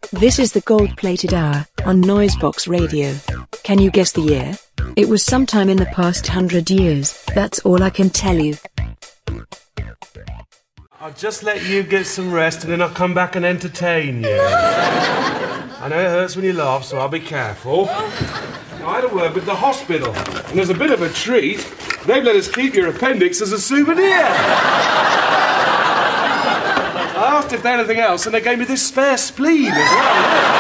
This is the gold-plated hour on Noisebox Radio. Can you guess the year? It was sometime in the past 100 years. That's all I can tell you. I'll just let you get some rest and then I'll come back and entertain you. I know it hurts when you laugh, so I'll be careful. I had a word with the hospital, and as a bit of a treat, they've let us keep your appendix as a souvenir. I asked if they had anything else, and they gave me this spare spleen as well.